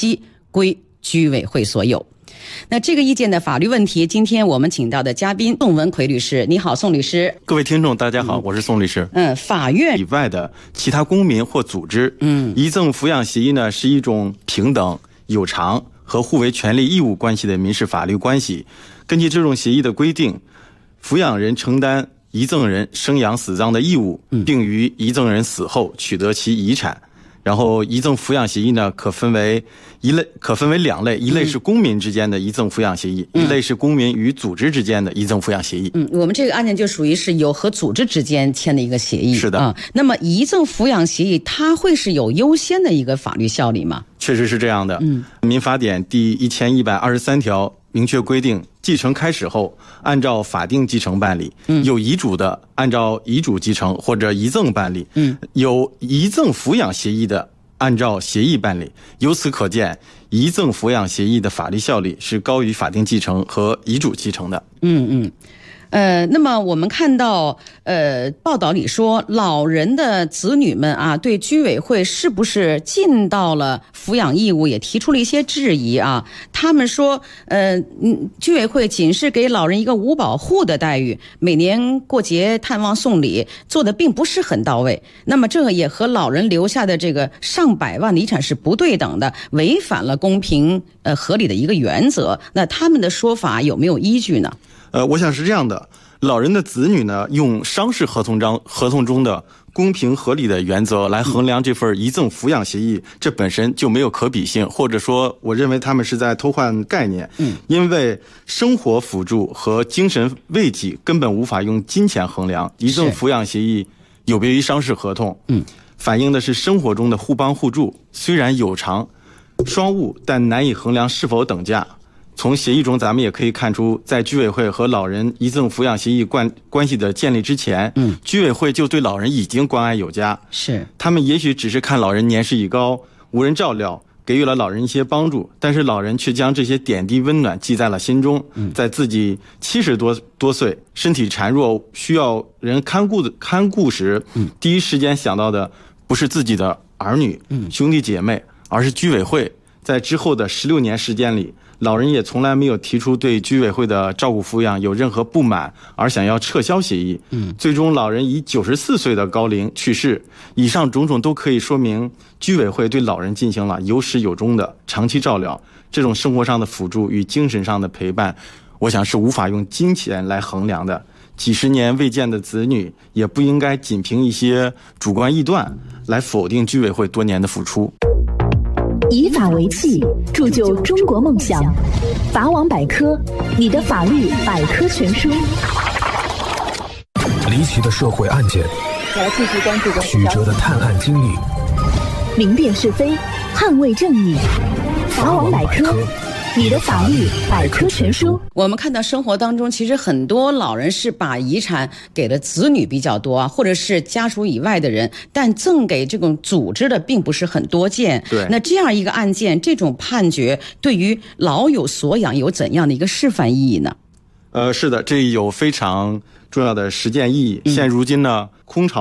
期归居委会所有。那这个意见的法律问题，今天我们请到的嘉宾宋文奎律师。你好，宋律师。 各位听众大家好，我是宋律师。 法院以外的其他公民或组织，遗赠抚养协议呢是一种平等、有偿和互为权利义务关系的民事法律关系。根据这种协议的规定，抚养人承担遗赠人生养死葬的义务，并于遗赠人死后取得其遗产。然后遗赠抚养协议呢可分为两类，一类是公民之间的遗赠抚养协议，一类是公民与组织之间的遗赠抚养协议。 我们这个案件就属于是有和组织之间签的一个协议。 是的。 那么遗赠抚养协议它会是有优先的一个法律效力吗？ 确实是这样的。民法典第1123条明确规定，继承开始后按照法定继承办理，有遗嘱的按照遗嘱继承或者遗赠办理，有遗赠抚养协议的按照协议办理。由此可见，遗赠抚养协议的法律效力是高于法定继承和遗嘱继承的。 那么我们看到报道里说，老人的子女们啊，对居委会是不是尽到了抚养义务也提出了一些质疑啊。他们说居委会仅是给老人一个无保护的待遇，每年过节探望送礼做的并不是很到位，那么这也和老人留下的这个上百万的遗产是不对等的，违反了公平合理的一个原则。那他们的说法有没有依据呢？ 我想是这样的，老人的子女呢，用商事合同中的公平合理的原则来衡量这份遗赠抚养协议，这本身就没有可比性，或者说我认为他们是在偷换概念。因为生活辅助和精神慰藉根本无法用金钱衡量，遗赠抚养协议有别于商事合同，反映的是生活中的互帮互助，虽然有偿双务，但难以衡量是否等价。从协议中咱们也可以看出，在居委会和老人遗赠抚养协议关系的建立之前，居委会就对老人已经关爱有加。是，他们也许只是看老人年事已高，无人照料，给予了老人一些帮助，但是老人却将这些点滴温暖记在了心中。在自己70多岁，身体孱弱，需要人看顾时，第一时间想到的不是自己的儿女、兄弟姐妹，而是居委会。在之后的16年时间里，老人也从来没有提出对居委会的照顾抚养有任何不满，而想要撤销协议。最终老人以94岁的高龄去世。以上种种都可以说明，居委会对老人进行了有始有终的长期照料。这种生活上的辅助与精神上的陪伴，我想是无法用金钱来衡量的。几十年未见的子女，也不应该仅凭一些主观臆断来否定居委会多年的付出。 以法为器，铸就中国梦想。法网百科，你的法律百科全书。 离奇的社会案件， 继续关注曲折的探案经历， 明辨是非，捍卫正义。法网百科，你的法律百科全书。 我们看到生活当中，其实很多老人是把遗产给了子女比较多啊，或者是家属以外的人，但赠给这种组织的并不是很多见。 对， 那这样一个案件，这种判决对于老有所养有怎样的一个示范意义呢？ 是的，这有非常重要的实践意义。现如今呢，空巢